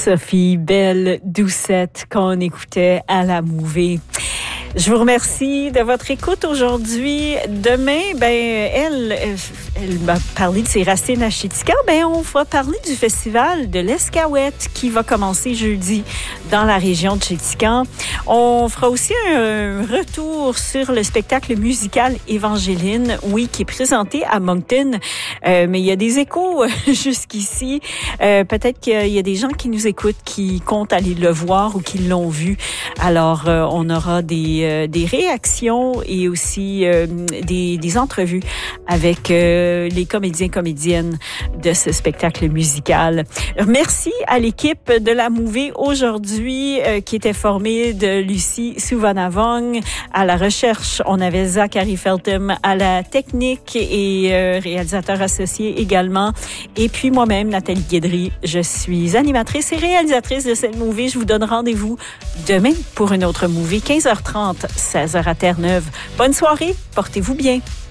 Sophie Belle Doucette qu'on écoutait à la Mouvée. Je vous remercie de votre écoute aujourd'hui. Demain, elle m'a parlé de ses racines à Chéticamp. On va parler du festival de l'Escaouette qui va commencer jeudi dans la région de Chéticamp. On fera aussi un retour sur le spectacle musical Évangéline, qui est présenté à Moncton. Mais il y a des échos jusqu'ici. Peut-être qu'il y a des gens qui nous écoutent qui comptent aller le voir ou qui l'ont vu. Alors, on aura des réactions et aussi des entrevues avec les comédiennes de ce spectacle musical. Merci à l'équipe de la Mouvée aujourd'hui qui était formée de Lucie Souvanavong. À la recherche, on avait Zachary Feltham à la technique et réalisateur associé également. Et puis moi-même, Nathalie Guédry, je suis animatrice et réalisatrice de cette Mouvée. Je vous donne rendez-vous demain pour une autre Mouvée, 15h30, 16h à Terre-Neuve. Bonne soirée, portez-vous bien.